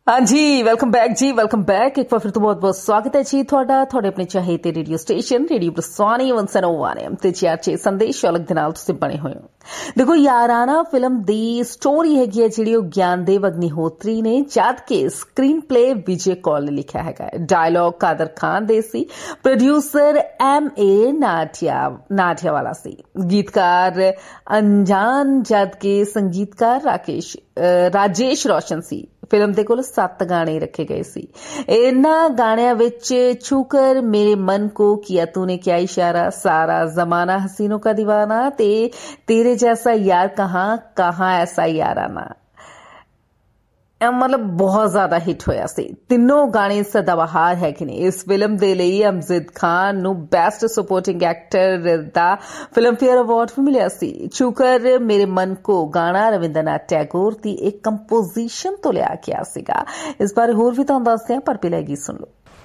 हाँ जी, welcome back जी, welcome back. एक बार फिर तो बहुत बहुत स्वागत है जी ਤੁਹਾਡਾ ਤੁਹਾਡੇ ਆਪਣੇ ਚਾਹੀਦੇ ਰੇਡੀਓ ਸਟੇਸ਼ਨ ਰੇਡੀਓ ਬਰਸਾਨੀ 101 ਐਮ ਤੇ ਚਾਰਚੇ ਸੰਦੇਸ਼ ਅਲੱਗ ਦੇ ਨਾਲ ਤੁਸੀਂ ਬਣੇ ਹੋਏ ਹੋ। ਦੇਖੋ ਯਾਰਾਨਾ ਫਿਲਮ ਦੀ ਸਟੋਰੀ ਹੈਗੀ ਹੈ ਜਿਹੜੀ ਉਹ ਗਿਆਨਦੇਵ ਅਗਨੀਹੋਤਰੀ ਨੇ, ਜਦ ਕਿ ਸਕਰੀਨ ਪਲੇ ਵਿਜੇ ਕੌਲ ਨੇ ਲਿਖਿਆ ਹੈਗਾ। ਡਾਇਲੌਗ ਕਾਦਰ ਖਾਨ ਦੇ ਸੀ, ਪ੍ਰੋਡਿਊਸਰ MA ਨਾਟਿਆਵਾਲਾ ਸੀ, ਗੀਤਕਾਰ ਅਨਜਾਨ, ਜਦ ਕਿ ਸੰਗੀਤਕਾਰ ਰਾਜੇਸ਼ ਰੋਸ਼ਨ ਸੀ। ਫਿਲਮ ਦੇ ਕੋਲ 7 ਗਾਣੇ ਰੱਖੇ ਗਏ ਸੀ। ਇਹਨਾਂ ਗਾਣਿਆਂ ਵਿੱਚ ਛੂਕਰ, ਮੇਰੇ ਮਨ ਕੋ ਕਿਆ ਤੂਨੇ ਕਿਆ ਇਸ਼ਾਰਾ, ਸਾਰਾ ਜ਼ਮਾਨਾ ਹਸੀਨੋਂ ਕਾ ਦੀਵਾਨਾ ਤੇ ਤੇਰੇ ਜੈਸਾ ਯਾਰ ਕਹਾਂ ਐਸਾ ਯਾਰਾਨਾ ਮਤਲਬ ਬਹੁਤ ਜ਼ਿਆਦਾ ਹਿੱਟ ਹੋਇਆ ਸੀ। ਤਿੰਨੋਂ ਗਾਣੇ ਸਦਾਬਹਾਰ ਹੈਗੇ ਨੇ। ਇਸ ਫਿਲਮ ਦੇ ਲਈ ਅਮਜਦ ਖਾਨ ਨੂੰ ਬੈਸਟ ਸਪੋਰਟਿੰਗ ਐਕਟਰ ਦਾ ਫਿਲਮਫੇਅਰ ਅਵਾਰਡ ਵੀ ਮਿਲਿਆ ਸੀ। ਛੂਕਰ ਮੇਰੇ ਮਨ ਕੋ ਗਾਣਾ ਰਵਿੰਦਰਨਾਥ ਟੈਗੋਰ ਦੀ ਇੱਕ ਕੰਪੋਜੀਸ਼ਨ ਤੋਂ ਲਿਆ ਗਿਆ ਸੀਗਾ। ਇਸ ਬਾਰੇ ਹੋਰ ਵੀ ਤੁਹਾਨੂੰ ਦੱਸਦੇ ਹਾਂ, ਪਰ ਪਹਿਲਾਂ ਗੀਤ ਸੁਣ ਲਓ।